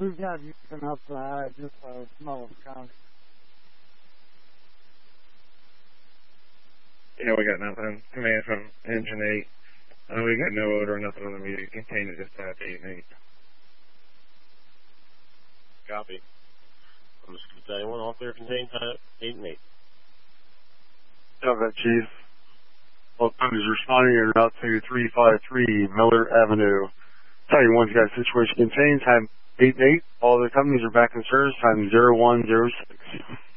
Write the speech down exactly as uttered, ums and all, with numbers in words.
We've got Houston up to high, just a small con. Yeah, we got nothing. Command from engine eight. Uh, we got no odor, nothing on the meter. Container just at eight and eight. Copy. I'm just going to tell you one off there, contain type eight and eight. Copy that, Chief. All companies responding in route to three five three Miller Avenue. Tell you one's got a situation contained, time eight and eight. All other companies are back in service, time zero one zero six.